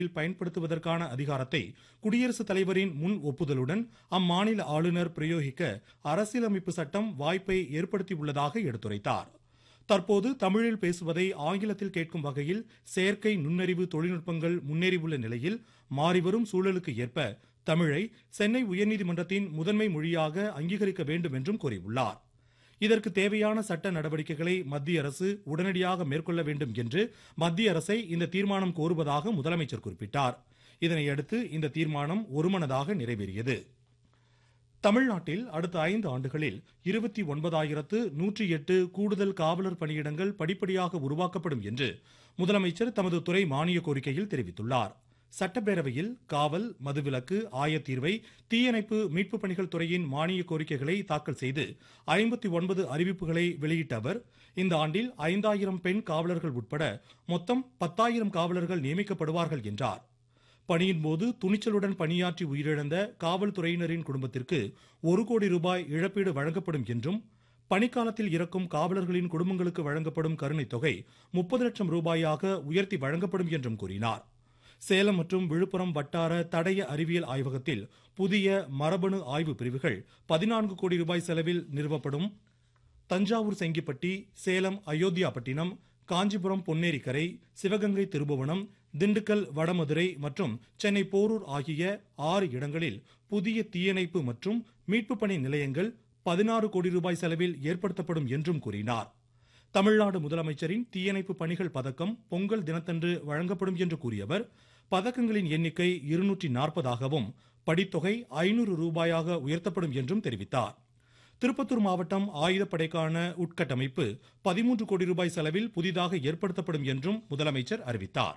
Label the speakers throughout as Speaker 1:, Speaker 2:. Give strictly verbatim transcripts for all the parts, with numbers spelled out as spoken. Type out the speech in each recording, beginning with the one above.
Speaker 1: பயன்படுத்துவதற்கான அதிகாரத்தை குடியரசுத் தலைவரின் முன் ஒப்புதலுடன் அம்மாநில ஆளுநர் பிரயோகிக்க அரசியலமைப்பு சட்டம் வாய்ப்பை ஏற்படுத்தியுள்ளதாக எடுத்துரைத்தார். தற்போது தமிழில் பேசுவதை ஆங்கிலத்தில் கேட்கும் வகையில் செயற்கை நுண்ணறிவு தொழில்நுட்பங்கள் முன்னேறியுள்ள நிலையில் மாறிவரும் சூழலுக்கு ஏற்ப தமிழை சென்னை உயர்நீதிமன்றத்தின் முதன்மை மொழியாக அங்கீகரிக்க வேண்டும் என்றும் கூறியுள்ளார். இதற்கு தேவையான சட்ட நடவடிக்கைகளை மத்திய அரசு உடனடியாக மேற்கொள்ள வேண்டும் என்று மத்திய அரசை இந்த தீர்மானம் கோருவதாக முதலமைச்சர் குறிப்பிட்டார். இதனையடுத்து இந்த தீர்மானம் ஒருமனதாக நிறைவேறியது. தமிழ்நாட்டில் அடுத்த ஐந்து ஆண்டுகளில் இருபத்தி ஒன்பதாயிரத்து நூற்றி எட்டு கூடுதல் காவலர் பணியிடங்கள் படிப்படியாக உருவாக்கப்படும் என்று முதலமைச்சர் தமது துறை மானிய கோரிக்கையில் தெரிவித்துள்ளார். சட்டப்பேரவையில் காவல், மதுவிலக்கு, ஆயத்தீர்வை, தீயணைப்பு, மீட்பு பணிகள் துறையின் மானிய கோரிக்கைகளை தாக்கல் செய்து ஐம்பத்தி ஒன்பது அறிவிப்புகளை வெளியிட்ட அவர், இந்த ஆண்டில் ஐந்தாயிரம் பெண் காவலர்கள் உட்பட மொத்தம் பத்தாயிரம் காவலர்கள் நியமிக்கப்படுவார்கள் என்றார். பணியின் போது துணிச்சலுடன் பணியாற்றி உயிரிழந்த காவல்துறையினரின் குடும்பத்திற்கு ஒரு கோடி ரூபாய் இழப்பீடு வழங்கப்படும் என்றும், பணிக்காலத்தில் இறக்கும் காவலர்களின் குடும்பங்களுக்கு வழங்கப்படும் கருணைத் தொகை முப்பது லட்சம் ரூபாயாக உயர்த்தி வழங்கப்படும் என்றும் கூறினார். சேலம் மற்றும் விழுப்புரம் வட்டார தடய அறிவியல் ஆய்வகத்தில் புதிய மரபணு ஆய்வு பிரிவுகள் பதினான்கு கோடி ரூபாய் செலவில் நிறுவப்படும். தஞ்சாவூர் செங்கிப்பட்டி, சேலம் அயோத்தியாபட்டினம், காஞ்சிபுரம் பொன்னேரிக்கரை, சிவகங்கை திருபுவனம், திண்டுக்கல் வடமதுரை மற்றும் சென்னை போரூர் ஆகிய ஆறு இடங்களில் புதிய தீயணைப்பு மற்றும் மீட்பு பணி நிலையங்கள் பதினாறு கோடி ரூபாய் செலவில் ஏற்படுத்தப்படும் என்றும் கூறினார். தமிழ்நாடு முதலமைச்சரின் தீயணைப்பு பணிகள் பதக்கம் பொங்கல் தினத்தன்று வழங்கப்படும் என்று கூறிய அவர், பதக்கங்களின் எண்ணிக்கை இருநூற்றி நாற்பதாகவும் படித்தொகை ஐநூறு ரூபாயாக உயர்த்தப்படும் என்றும் தெரிவித்தார். திருப்பத்தூர் மாவட்டம் ஆயுதப்படைக்கான உட்கட்டமைப்பு பதிமூன்று கோடி ரூபாய் செலவில் புதிதாக ஏற்படுத்தப்படும் என்றும் முதலமைச்சர் அறிவித்தார்.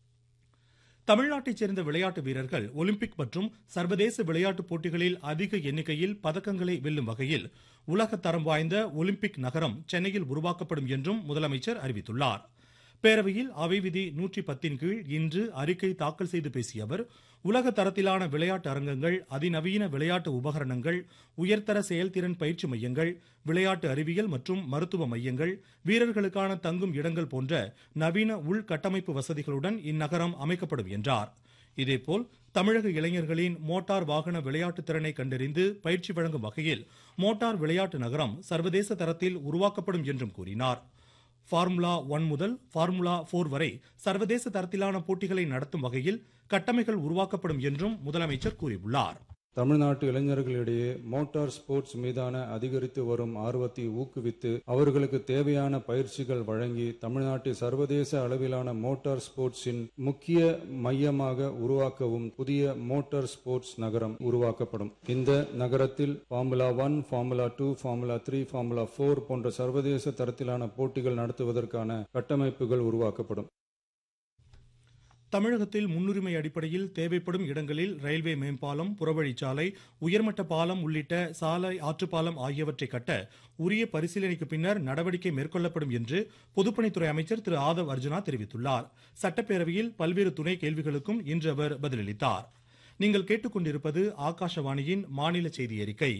Speaker 1: தமிழ்நாட்டைச் சேர்ந்த விளையாட்டு வீரர்கள் ஒலிம்பிக் மற்றும் சர்வதேச விளையாட்டுப் போட்டிகளில் அதிக எண்ணிக்கையில் பதக்கங்களை வெல்லும் வகையில் உலக தரம் வாய்ந்த ஒலிம்பிக் நகரம் சென்னையில் உருவாக்கப்படும் என்றும் முதலமைச்சர் அறிவித்துள்ளார். பேரவையில் அவை விதி நூற்றி பத்தின் கீழ் இன்று அறிக்கை தாக்கல் செய்து பேசிய அவர், உலக தரத்திலான விளையாட்டு அரங்கங்கள், அதிநவீன விளையாட்டு உபகரணங்கள், உயர்தர செயல்திறன் பயிற்சி மையங்கள், விளையாட்டு அறிவியல் மற்றும் மருத்துவ மையங்கள், வீரர்களுக்கான தங்கும் இடங்கள் போன்ற நவீன உள்கட்டமைப்பு வசதிகளுடன் இந்நகரம் அமைக்கப்படும் என்றார். இதேபோல் தமிழக இளைஞர்களின் மோட்டார் வாகன விளையாட்டு திறனை கண்டறிந்து பயிற்சி வழங்கும் வகையில் மோட்டார் விளையாட்டு நகரம் சர்வதேச தரத்தில் உருவாக்கப்படும் என்றும் கூறினார். ஃபார்முலா ஒன் முதல் ஃபார்முலா போர் வரை சர்வதேச தரத்திலான போட்டிகளை நடத்தும் வகையில் கட்டமைப்புகள் உருவாக்கப்படும் என்றும் முதலமைச்சர் கூறியுள்ளார்.
Speaker 2: தமிழ்நாட்டு இளைஞர்களிடையே மோட்டார் ஸ்போர்ட்ஸ் மீதான அதிகரித்து வரும் ஆர்வத்தை ஊக்குவித்து அவர்களுக்கு தேவையான பயிற்சிகள் வழங்கி தமிழ்நாட்டை சர்வதேச அளவிலான மோட்டார் ஸ்போர்ட்ஸின் முக்கிய மையமாக உருவாக்கவும் புதிய மோட்டார் ஸ்போர்ட்ஸ் நகரம் உருவாக்கப்படும். இந்த நகரத்தில் formula one, formula two, formula three, formula போர் போன்ற சர்வதேச தரத்திலான போட்டிகள் நடத்துவதற்கான கட்டமைப்புகள் உருவாக்கப்படும்.
Speaker 1: தமிழகத்தில் முன்னுரிமை அடிப்படையில் தேவைப்படும் இடங்களில் ரயில்வே மேம்பாலம், புறவழிச்சாலை, உயர்மட்ட பாலம் உள்ளிட்ட சாலை, ஆற்றுப்பாலம் ஆகியவற்றை கட்ட உரிய பரிசீலனைக்கு பின்னர் நடவடிக்கை மேற்கொள்ளப்படும் என்று பொதுப்பணித்துறை அமைச்சர் திரு ஆதவ் அர்ஜுனா தெரிவித்துள்ளார். சட்டப்பேரவையில் பல்வேறு துணை கேள்விகளுக்கும் இன்று அவர் பதிலளித்தார். நீங்கள் கேட்டுக்கொண்டிருப்பது ஆகாஷவாணியின் மாநில செய்தி அறிக்கை.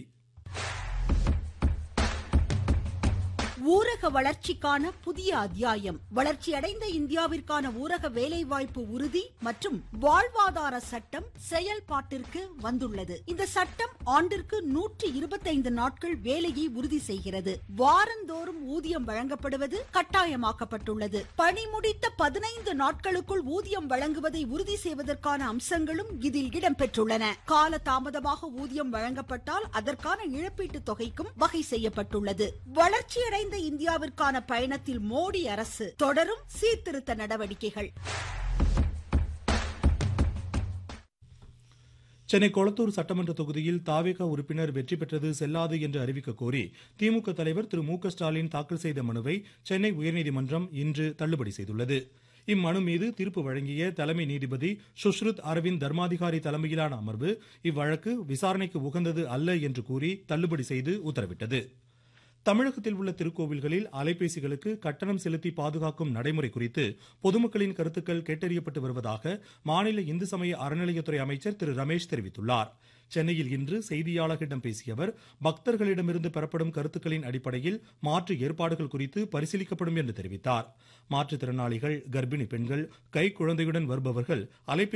Speaker 3: ஊரக வளர்ச்சிக்கான புதிய அத்தியாயம். வளர்ச்சியடைந்த இந்தியாவிற்கான ஊரக வேலைவாய்ப்பு உறுதி மற்றும் வாழ்வாதார சட்டம் செயல்பாட்டிற்கு வந்துள்ளது. இந்த சட்டம் ஆண்டிற்கு நூற்றி இருபத்தைந்து நாட்கள் வேலையை உறுதி செய்கிறது. வாரந்தோறும் ஊதியம் வழங்கப்படுவது கட்டாயமாக்கப்பட்டுள்ளது. பணி முடித்த பதினைந்து நாட்களுக்குள் ஊதியம் வழங்குவதை உறுதி செய்வதற்கான அம்சங்களும் இதில் இடம்பெற்றுள்ளன. கால தாமதமாக ஊதியம் வழங்கப்பட்டால் அதற்கான இழப்பீட்டுத் தொகைக்கும் வகை செய்யப்பட்டுள்ளது. வளர்ச்சியடைந்த இந்தியாவிற்கான பயணத்தில் மோடி அரசு தொடரும் சீர்திருத்த நடவடிக்கைகள்.
Speaker 1: சென்னை கொளத்தூர் சட்டமன்ற தொகுதியில் தாவேகா உறுப்பினர் வெற்றி பெற்றது செல்லாது என்று அறிவிக்க கோரி திமுக தலைவர் திரு மு க ஸ்டாலின் தாக்கல் செய்த மனுவை சென்னை உயர்நீதிமன்றம் இன்று தள்ளுபடி செய்துள்ளது. இம்மனு மீது தீர்ப்பு வழங்கிய தலைமை நீதிபதி சுஷ்ருத் அரவிந்த் தர்மாதிகாரி தலைமையிலான அமர்வு இவ்வழக்கு விசாரணைக்கு உகந்தது அல்ல என்று கூறி தள்ளுபடி செய்து உத்தரவிட்டது. தமிழகத்தில் உள்ள திருக்கோவில்களில் அலைபேசிகளுக்கு கட்டணம் செலுத்தி பாதுகாக்கும் நடைமுறை குறித்து பொதுமக்களின் கருத்துக்கள் கேட்டறியப்பட்டு வருவதாக மாநில இந்து சமய அறநிலையத்துறை அமைச்சர் திரு ரமேஷ் தெரிவித்துள்ளார். சென்னையில் இன்று செய்தியாளர்களிடம் பேசிய அவர், பக்தர்களிடமிருந்து பெறப்படும் கருத்துக்களின் அடிப்படையில் மாற்று ஏற்பாடுகள் குறித்து பரிசீலிக்கப்படும் என்று தெரிவித்தார். மாற்றுத்திறனாளிகள், கர்ப்பிணி பெண்கள், கைக்குழந்தையுடன் வருபவர்கள் அலைபேசி